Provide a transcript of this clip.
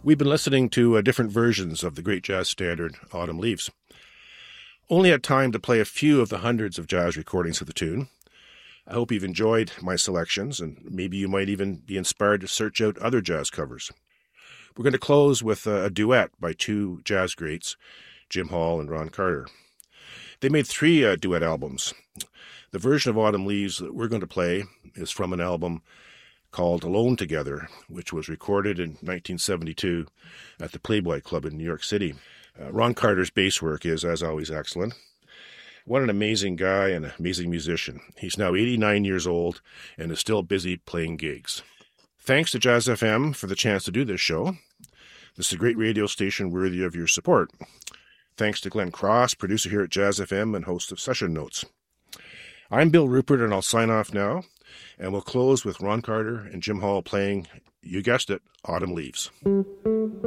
We've been listening to different versions of the great jazz standard, Autumn Leaves. Only had time to play a few of the hundreds of jazz recordings of the tune. I hope you've enjoyed my selections, and maybe you might even be inspired to search out other jazz covers. We're going to close with a duet by two jazz greats, Jim Hall and Ron Carter. They made three duet albums. The version of Autumn Leaves that we're going to play is from an album called Alone Together, which was recorded in 1972 at the Playboy Club in New York City. Ron Carter's bass work is, as always, excellent. What an amazing guy and an amazing musician. He's now 89 years old and is still busy playing gigs. Thanks to Jazz FM for the chance to do this show. This is a great radio station worthy of your support. Thanks to Glenn Cross, producer here at Jazz FM and host of Session Notes. I'm Bill Rupert, and I'll sign off now, and we'll close with Ron Carter and Jim Hall playing, you guessed it, Autumn Leaves.